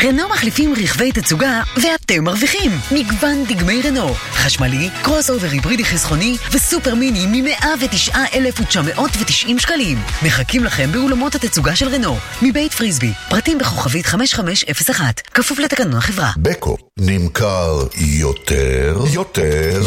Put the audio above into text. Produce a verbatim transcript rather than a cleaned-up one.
רנו מחליפים רכבי תצוגה ואתם מרוויחים. מגוון דגמי רנו, חשמלי, קרוס אובר היברידי חסכוני וסופר מיני מ-מאה ותשעה אלף ותשע מאות ותשעים שקלים. מחכים לכם באולמות התצוגה של רנו, מבית פריסבי. פרטים בכוכבית חמש חמש אפס אחת, כפוף לתקנון החברה. בקו נמכר יותר יותר